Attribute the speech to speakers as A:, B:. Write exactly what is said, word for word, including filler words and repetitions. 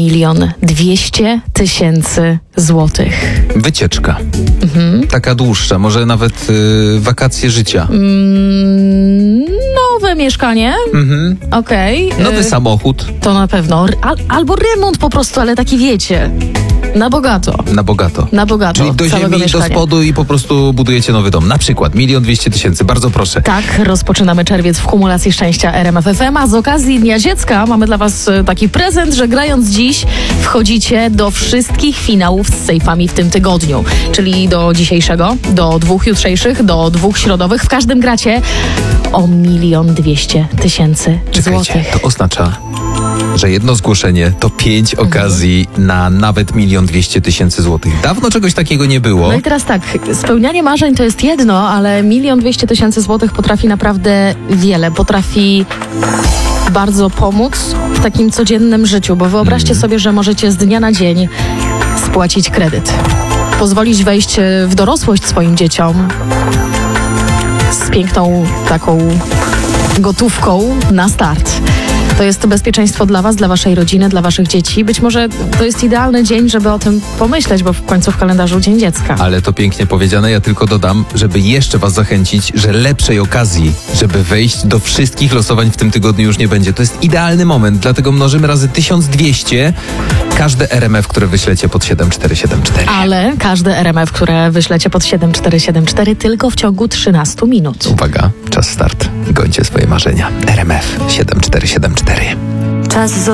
A: milion dwieście tysięcy złotych.
B: Wycieczka. Mhm. Taka dłuższa, może nawet y, wakacje życia.
A: Mm, nowe mieszkanie.
B: Mhm.
A: Okej.
B: Nowy
A: Y,
B: samochód.
A: To na pewno. Al, albo remont po prostu, ale taki wiecie. Na bogato.
B: Na bogato.
A: Na bogato.
B: Czyli do
A: całego
B: ziemi, do
A: mieszkania.
B: spodu i po prostu budujecie nowy dom. Na przykład milion dwieście tysięcy. Bardzo proszę.
A: Tak, rozpoczynamy czerwiec w kumulacji szczęścia R M F F M, a z okazji Dnia Dziecka mamy dla was e, taki prezent, że grając dziś wchodzicie do wszystkich finałów z sejfami w tym tygodniu. Czyli do dzisiejszego, do dwóch jutrzejszych, do dwóch środowych. W każdym gracie o milion dwieście tysięcy
B: Czekajcie,
A: złotych.
B: to oznacza, że jedno zgłoszenie to pięć okazji na nawet milion dwieście tysięcy złotych. Dawno czegoś takiego nie było.
A: No i teraz tak, spełnianie marzeń to jest jedno, ale milion dwieście tysięcy złotych potrafi naprawdę wiele. Potrafi bardzo pomóc w takim codziennym życiu, bo wyobraźcie
B: Mm.
A: sobie, że możecie z dnia na dzień spłacić kredyt. Pozwolić wejść w dorosłość swoim dzieciom z piękną taką gotówką na start. To jest bezpieczeństwo dla was, dla waszej rodziny, dla waszych dzieci. Być może to jest idealny dzień, żeby o tym pomyśleć, bo w końcu w kalendarzu Dzień Dziecka.
B: Ale to pięknie powiedziane, ja tylko dodam, żeby jeszcze was zachęcić, że lepszej okazji, żeby wejść do wszystkich losowań w tym tygodniu już nie będzie. To jest idealny moment, dlatego mnożymy razy tysiąc dwieście każde R M F, które wyślecie pod siedem cztery siedem cztery.
A: Ale każde R M F, które wyślecie pod siedem cztery siedem cztery tylko w ciągu trzynastu minut.
B: Uwaga, czas start. Gońcie swoje marzenia. R M F siedem cztery siedem cztery.
C: Czas